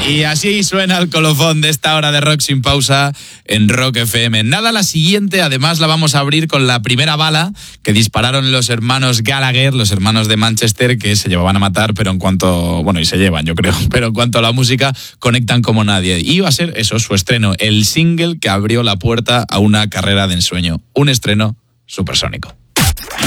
Y así suena el colofón de esta hora de Rock sin pausa en Rock FM. Nada, la siguiente, además la vamos a abrir con la primera bala que dispararon los hermanos Gallagher, los hermanos de Manchester, que se llevaban a matar, pero en cuanto, bueno, y se llevan, yo creo, pero en cuanto a la música, conectan como nadie. Y iba a ser eso, su estreno, el single que abrió la puerta a una carrera de ensueño. Un estreno supersónico.